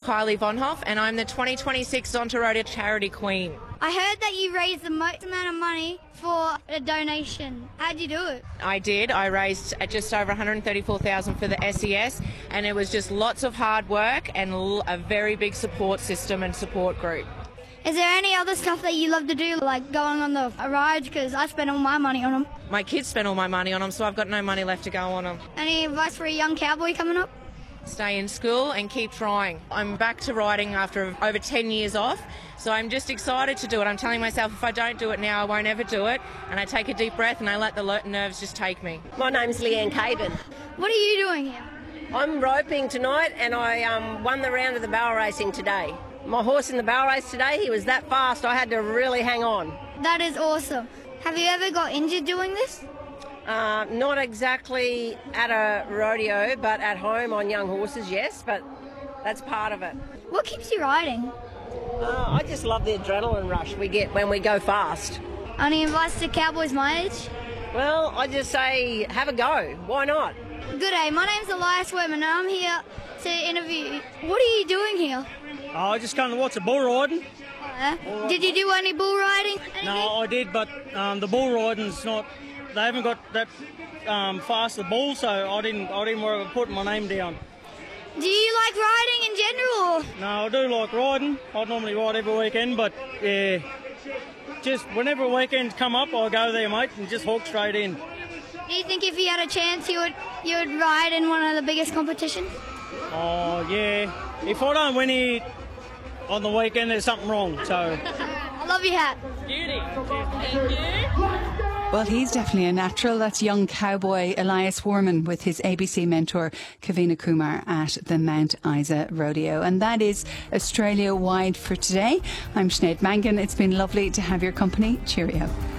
Kylie Vonhoff, and I'm the 2026 Zonta Rodeo Charity Queen. I heard that you raised the most amount of money for a donation. How'd you do it? I did. I raised just over $134,000 for the SES, and it was just lots of hard work and a very big support system and support group. Is there any other stuff that you love to do, like going on the rides? Because I spent all my money on them. My kids spent all my money on them, so I've got no money left to go on them. Any advice for a young cowboy coming up? Stay in school and keep trying. I'm back to riding after over 10 years off, so I'm just excited to do it. I'm telling myself if I don't do it now, I won't ever do it. And I take a deep breath and I let the nerves just take me. My name's Leanne Caden. What are you doing here? I'm roping tonight, and I won the round of the barrel racing today. My horse in the barrel race today, he was that fast, I had to really hang on. That is awesome. Have you ever got injured doing this? Not exactly at a rodeo, but at home on young horses, yes, but that's part of it. What keeps you riding? I just love the adrenaline rush we get when we go fast. Any advice to cowboys my age? Well, I just say have a go. Why not? Good day, my name's Elias Whitman and I'm here to interview you. What are you doing here? I just come to watch the bull riding. Did you do any bull riding? No, I did, but the bull riding's not. They haven't got that fast the bull, so I didn't worry about putting my name down. Do you like riding in general? No, I do like riding. I normally ride every weekend, but yeah, just whenever weekends come up, I go there, mate, and just hawk straight in. Do you think if you had a chance, you would ride in one of the biggest competitions? Oh yeah. If I don't win it on the weekend, there's something wrong. So. I love your hat. Beauty. Thank you. Well, he's definitely a natural. That's young cowboy Elias Warman with his ABC mentor Kavina Kumar at the Mount Isa Rodeo. And that is Australia-wide for today. I'm Sinead Mangan. It's been lovely to have your company. Cheerio.